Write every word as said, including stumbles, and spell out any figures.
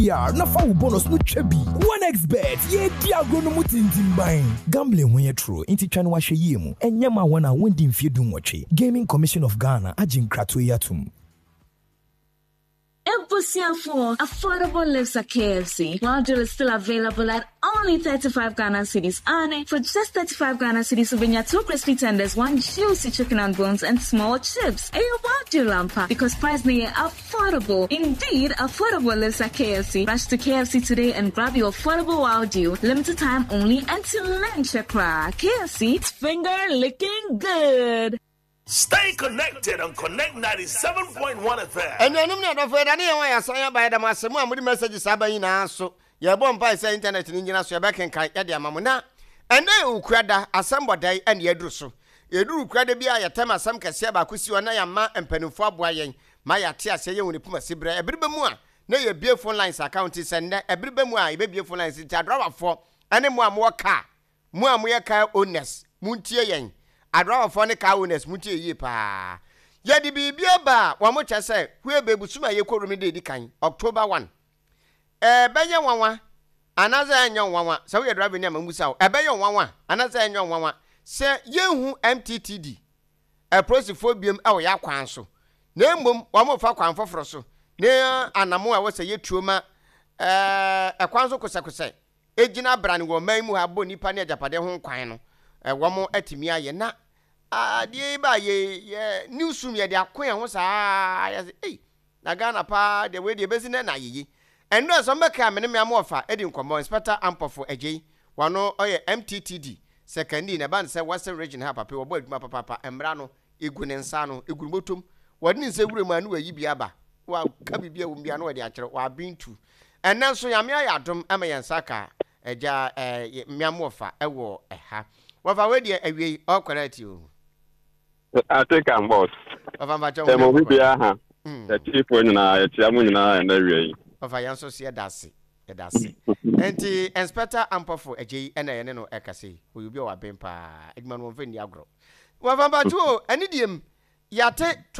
Yeah, na fa bonus no chebi. one x bet, ye di agro mu tintim ban. Gambling when you true, inti twa no ahwe yemu. Enye ma wona wendi mfie dum wache. Gaming Commission of Ghana agin krato yatum. For affordable lives at K F C. While deal is still available at only thirty-five Ghana cedis. And for just thirty-five Ghana cedis, you win your two crispy tenders, one juicy chicken and bones, and small chips. And you want your lampa because price near affordable. Indeed, affordable lives at K F C. Rush to K F C today and grab your affordable wow deal. Limited time only until lunch. K F C, it's finger licking good. Stay connected on Connect ninety-seven point one F M. And then I'm not afraid any way I say by the massimo with the messages Sabaina so your bomb by say internet in Indian so back and kite ya mamuna. And then Ukrada assemble day and yedruso. You do credit be a tema some casaba kusiwana ya ma and penufo boyen. My tia say you will put a sibra a bribemua. No your beautiful lines account is and a bribemua, a beautiful lines in Tadrava for any more more car. More more car owners. Muntia yang. I'd rather find a cowness, muti ye pa. Yadi be ba, one much I say, where baby suma ye could remedy the kind, October first. Eh, Bayan Wawa, another young one, so we are driving them and Musa, a Bayan Wawa, another young one, say, you who M T T D. A prosophobium, our ya council. Name boom, one more for quan for frosso. Near Anamoa was a ye truma, eh, a council cosacose. Ejina brand will make mu have boni pania japade home quino. A woman at Timia yena. Ah, dear, by ye, new soon ye, their queen was ah, eh, Nagana pa, the way the business na ye. And no, some became many more for Edin Combo, Inspector Ample for a J, one or M T T D. Second in a band said Western region have a pure boy, my papa, and Brano, Igun and Sano, Igumutum. What is a woman where ye be aba? Well, Kabi be will be annoyed at you or been to. And now so Yamia Atom, Amayan Saka, a jar, a Miamofa, a war, a ha. What I already away or correct you? I think I'm boss. Of a matter of the chief when I chairman and every of I also see a dassy, a dassy. And the inspector ample for a J and a no ecasy, who will be our bimpa, Edmund Vindiagro. What about you? An idiom, yate.